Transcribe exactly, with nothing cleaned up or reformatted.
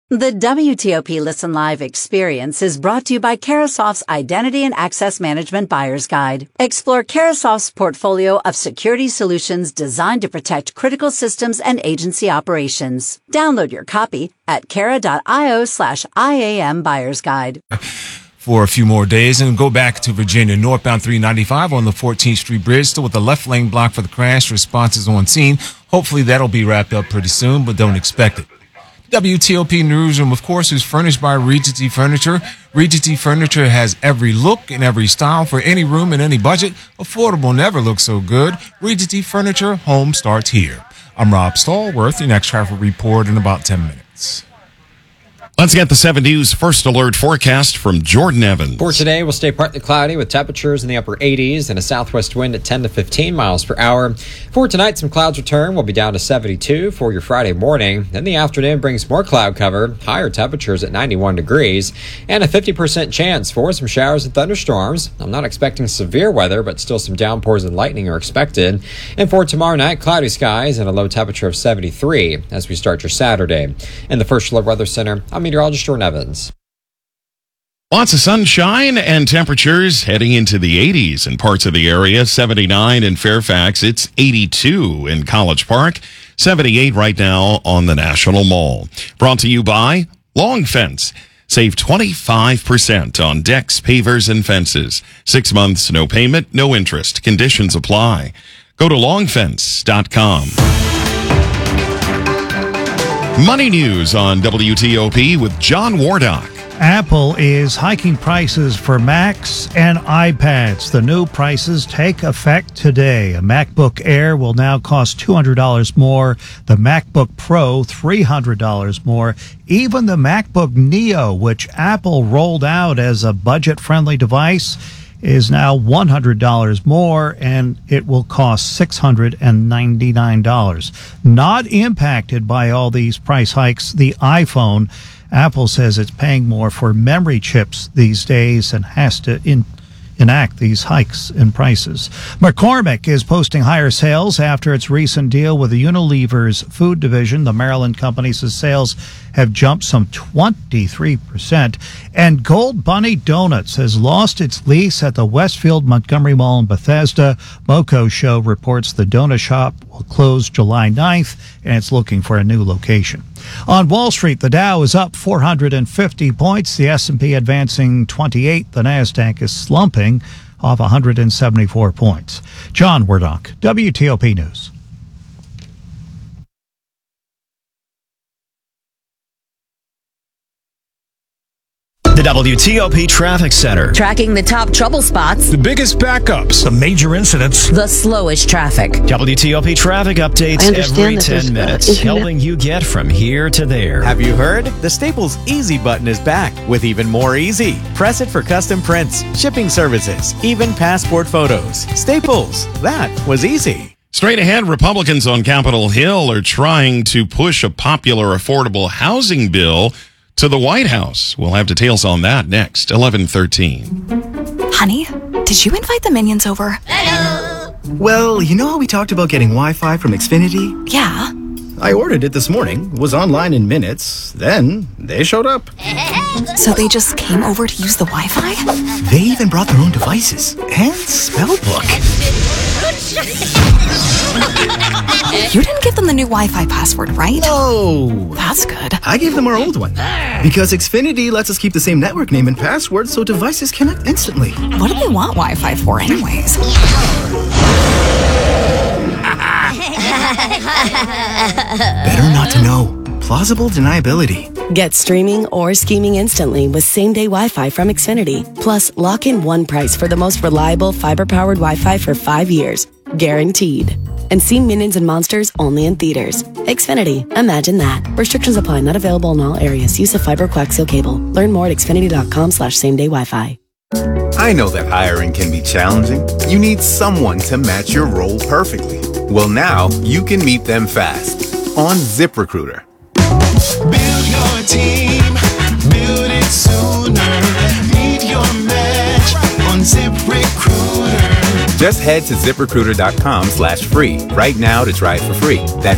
The W T O P Listen Live experience is brought to you by Carahsoft's Identity and Access Management Buyer's Guide. Explore Carahsoft's portfolio of security solutions designed to protect critical systems and agency operations. Download your copy at cara.io slash IAM Buyer's Guide. For a few more days and go back to Virginia. Northbound three ninety-five on the fourteenth Street Bridge, still with the left lane blocked for the crash. Responses on scene. Hopefully that'll be wrapped up pretty soon, but don't expect it. W T O P Newsroom, of course, is furnished by Regency Furniture. Regency Furniture has every look and every style for any room and any budget. Affordable never looks so good. Regency Furniture, home starts here. I'm Rob Stallworth. Your next traffic report in about ten minutes. Let's get the seven News First Alert forecast from Jordan Evans. For today, we'll stay partly cloudy with temperatures in the upper eighties and a southwest wind at ten to fifteen miles per hour. For tonight, some clouds return. We'll be down to seventy-two for your Friday morning. Then the afternoon brings more cloud cover, higher temperatures at ninety-one degrees, and a fifty percent chance for some showers and thunderstorms. I'm not expecting severe weather, but still some downpours and lightning are expected. And for tomorrow night, cloudy skies and a low temperature of seventy-three as we start your Saturday. In the First Alert Weather Center, I'm meteorologist Jordan Evans. Lots of sunshine and temperatures heading into the eighties in parts of the area. seventy-nine in Fairfax. It's eighty-two in College Park. seventy-eight right now on the National Mall. Brought to you by Long Fence. Save twenty-five percent on decks, pavers, and fences. Six months, no payment, no interest. Conditions apply. Go to long fence dot com. Money news on W T O P with John Wardock. Apple is hiking prices for Macs and iPads. The new prices take effect today. A MacBook Air will now cost two hundred dollars more. The MacBook Pro, three hundred dollars more. Even the MacBook Neo, which Apple rolled out as a budget-friendly device, is now one hundred dollars more, and it will cost six hundred ninety-nine dollars. Not impacted by all these price hikes, the iPhone. Apple says it's paying more for memory chips these days and has to in, enact these hikes in prices. McCormick is posting higher sales after its recent deal with Unilever's food division. The Maryland company says sales have jumped some twenty-three percent. And Gold Bunny Donuts has lost its lease at the Westfield Montgomery Mall in Bethesda. Moco Show reports the donut shop will close July ninth, and it's looking for a new location. On Wall Street, the Dow is up four hundred fifty points. The S and P advancing twenty-eight. The Nasdaq is slumping off one hundred seventy-four points. John Wardock, W T O P News. The W T O P Traffic Center. Tracking the top trouble spots, the biggest backups, the major incidents, the slowest traffic. W T O P traffic updates every ten minutes, helping you get from here to there. Have you heard? The Staples Easy button is back with even more easy. Press it for custom prints, shipping services, even passport photos. Staples, that was easy. Straight ahead, Republicans on Capitol Hill are trying to push a popular affordable housing bill to the White House. We'll have details on that next, eleven thirteen. Honey, did you invite the minions over? Hello. Well, you know how we talked about getting Wi-Fi from Xfinity? Yeah. I ordered it this morning, was online in minutes, then they showed up. So they just came over to use the Wi-Fi? They even brought their own devices and spell book. You didn't give them the new Wi-Fi password, right? No. That's good. I gave them our old one. Because Xfinity lets us keep the same network name and password so devices connect instantly. What do they want Wi-Fi for anyways? Better not to know. Plausible deniability. Get streaming or scheming instantly with same-day Wi-Fi from Xfinity. Plus, lock in one price for the most reliable fiber-powered Wi-Fi for five years. Guaranteed. And see Minions and Monsters only in theaters. Xfinity. Imagine that. Restrictions apply. Not available in all areas. Use of fiber coaxial cable. Learn more at xfinity.com slash same-day Wi-Fi. I know that hiring can be challenging. You need someone to match your role perfectly. Well, now you can meet them fast on ZipRecruiter. Build your team, build it sooner. Meet your match on ZipRecruiter. Just head to ZipRecruiter.com slash free right now to try it for free. That's